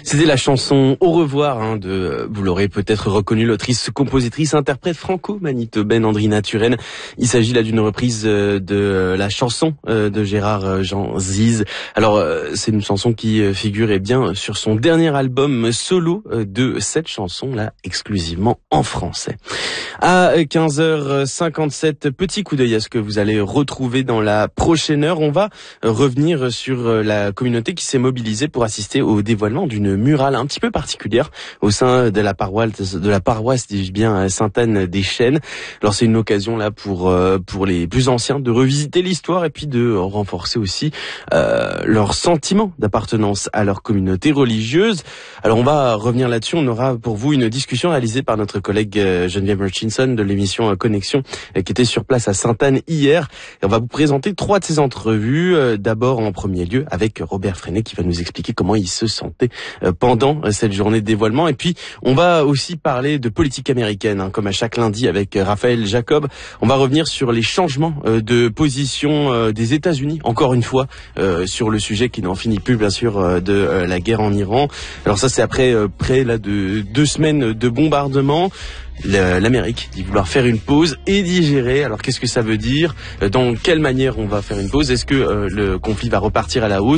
C'était la chanson Au revoir vous l'aurez peut-être reconnu, l'autrice, compositrice, interprète franco-manitobaine Andrina Turenne. Il s'agit là d'une reprise de la chanson de Gérard Jean Ziz. Alors c'est une chanson qui figure bien sur son dernier album solo de cette chanson là exclusivement en français. À 15h57, petit coup d'œil à ce que vous allez retrouver dans la prochaine heure. On va revenir sur la communauté qui s'est mobilisée pour assister au dévoilement d'une murale un petit peu particulière au sein de la paroisse, dis-je bien, Sainte-Anne-des-Chênes. Alors c'est une occasion là pour les plus anciens de revisiter l'histoire et puis de renforcer aussi leur sentiment d'appartenance à leur communauté religieuse. Alors on va revenir là-dessus. On aura pour vous une discussion réalisée par notre collègue Geneviève Murchison de l'émission Connexion qui était sur place à Sainte-Anne hier. Et on va vous présenter 3 de ces entrevues. D'abord en premier lieu avec Robert Freinet qui va nous expliquer comment il se sentait pendant cette journée de dévoilement. Et puis on va aussi parler de politique américaine, comme à chaque lundi avec Raphaël Jacob. On va revenir sur les changements de position des États-Unis, encore une fois, sur le sujet qui n'en finit plus, bien sûr, de la guerre en Iran. Alors ça, c'est après près là de 2 semaines de bombardement. L'Amérique dit vouloir faire une pause et digérer. Alors qu'est-ce que ça veut dire? Dans quelle manière on va faire une pause? Est-ce que le conflit va repartir à la hausse?